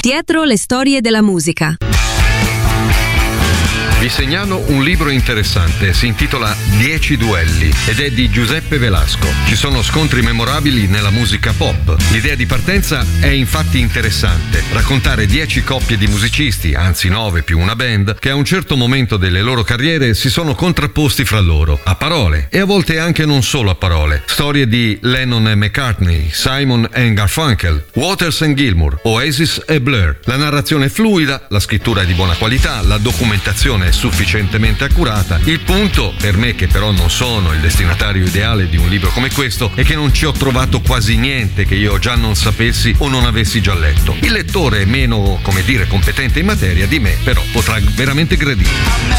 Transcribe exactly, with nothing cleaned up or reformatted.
Dietro le storie della musica. Vi segnalo un libro interessante, si intitola Dieci duelli ed è di Giuseppe Velasco. Ci sono scontri memorabili nella musica pop. L'idea di partenza è infatti interessante, raccontare dieci coppie di musicisti, anzi nove più una band, che a un certo momento delle loro carriere si sono contrapposti fra loro, a parole e a volte anche non solo a parole. Storie di Lennon e McCartney, Simon e Garfunkel, Waters e Gilmour, Oasis e Blur. La narrazione è fluida, la scrittura è di buona qualità, la documentazione è sufficientemente accurata. Il punto, per me che però non sono il destinatario ideale di un libro come questo, è che non ci ho trovato quasi niente che io già non sapessi o non avessi già letto. Il lettore meno, come dire, competente in materia di me, però potrà veramente gradire.